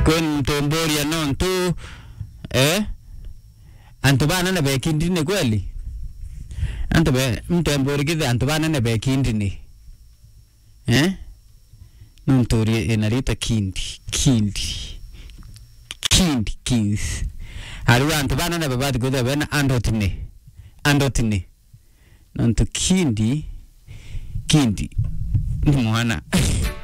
Kwen tomboria non tu antubana na bekindi ni kweli. Antube mtembori kidhi antubana na bekindi ni. Nuntori inarita kindi. Haruwa antubana na babati kudhi wena andotine. Nuntu kindi ni mwana.